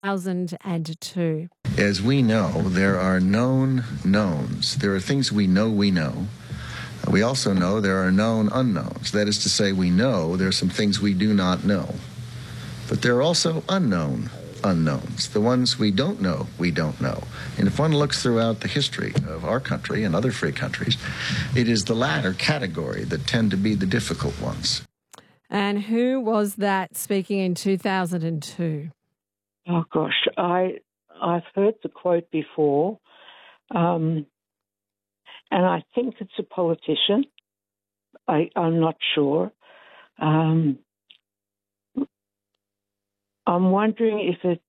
2002. As we know, there are known knowns. There are things we know we know. We also know there are known unknowns. That is to say, we know there are some things we do not know. But there are also unknown unknowns. The ones we don't know, we don't know. And if one looks throughout the history of our country and other free countries, it is the latter category that tend to be the difficult ones. And who was that speaking in 2002? Oh, gosh, I've heard the quote before, and I think it's a politician. I'm not sure. I'm wondering if it's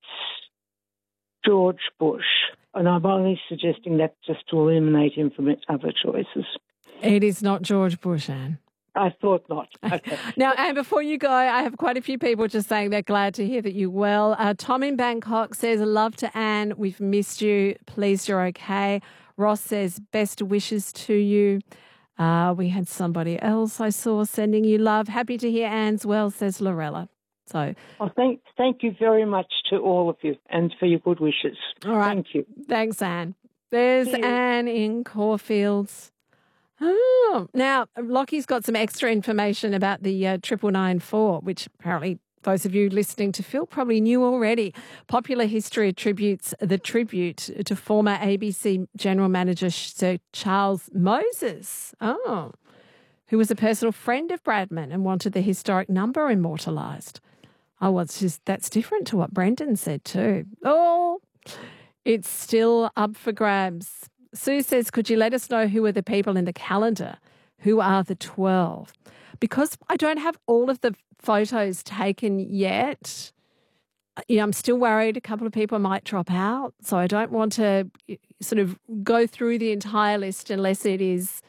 George Bush, and I'm only suggesting that just to eliminate him from other choices. It is not George Bush, Anne. I thought not. Okay. Now, Anne, before you go, I have quite a few people just saying they're glad to hear that you're well. Tom in Bangkok says, love to Anne. We've missed you. Pleased you're okay. Ross says, best wishes to you. We had somebody else I saw sending you love. Happy to hear Anne's well, says Lorella. So, thank you very much to all of you and for your good wishes. All right. Thank you. Thanks, Anne. There's Anne in Caulfields. Oh, now, Lockie's got some extra information about the 9994, which apparently those of you listening to Phil probably knew already. Popular history attributes the tribute to former ABC General Manager Sir Charles Moses, who was a personal friend of Bradman and wanted the historic number immortalised. Oh, well, that's different to what Brendan said too. Oh, it's still up for grabs. Sue says, could you let us know who are the people in the calendar? Who are the 12? Because I don't have all of the photos taken yet, I'm still worried a couple of people might drop out. So I don't want to sort of go through the entire list unless it is,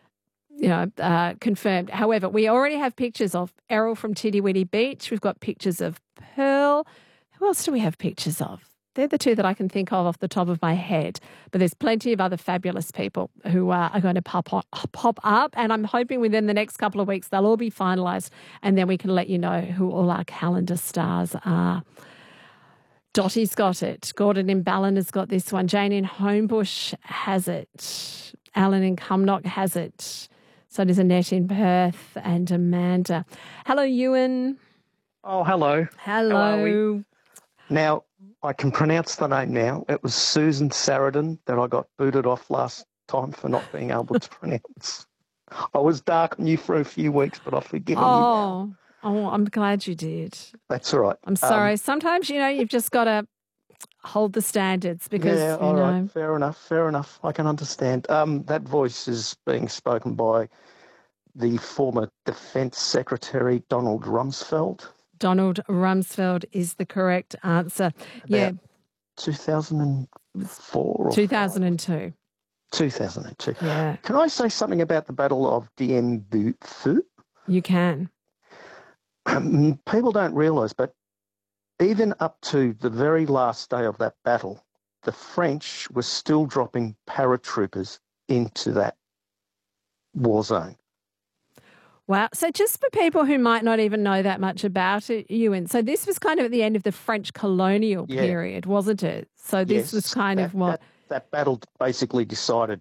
confirmed. However, we already have pictures of Errol from Tiddy Beach. We've got pictures of Pearl. Who else do we have pictures of? They're the two that I can think of off the top of my head. But there's plenty of other fabulous people who are going to pop up. And I'm hoping within the next couple of weeks they'll all be finalised. And then we can let you know who all our calendar stars are. Dottie's got it. Gordon in Ballin has got this one. Jane in Homebush has it. Alan in Cumnock has it. So does Annette in Perth and Amanda. Hello, Ewan. Oh, hello. Hello. Now, I can pronounce the name now. It was Susan Sarandon that I got booted off last time for not being able to pronounce. I was dark on you for a few weeks, but I've forgiven you now. Oh, I'm glad you did. That's all right. I'm sorry. Sometimes, you've just got to hold the standards because, yeah, all right. Fair enough. I can understand. That voice is being spoken by the former Defence Secretary, Donald Rumsfeld. Donald Rumsfeld is the correct answer. About 2004 or 2002. 2002. Yeah. Can I say something about the Battle of Dien Bien Phu? You can. People don't realise, but even up to the very last day of that battle, the French were still dropping paratroopers into that war zone. Wow. So just for people who might not even know that much about it, Ewan, so this was kind of at the end of the French colonial period, wasn't it? So this was kind of what... That battle basically decided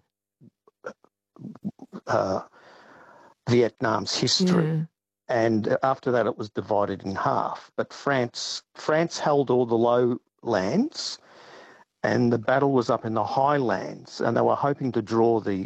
Vietnam's history. Yeah. And after that, it was divided in half. But France held all the lowlands, and the battle was up in the highlands, and they were hoping to draw the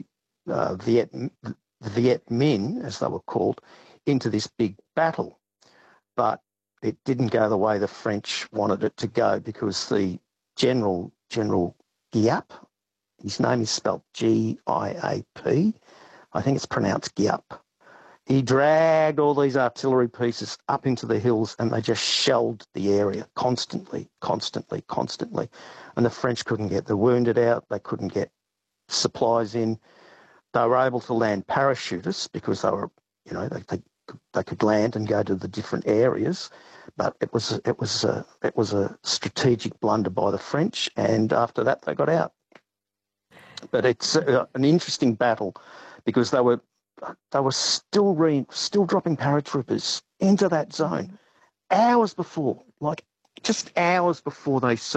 Viet Minh, as they were called, into this big battle. But it didn't go the way the French wanted it to go because the General Giap, his name is spelled G-I-A-P, I think it's pronounced Giap. He dragged all these artillery pieces up into the hills and they just shelled the area constantly. And the French couldn't get the wounded out. They couldn't get supplies in. They were able to land parachutists because they were, they could land and go to the different areas. But it was a strategic blunder by the French, and after that they got out. But it's an interesting battle because they were still dropping paratroopers into that zone hours before, like just hours before they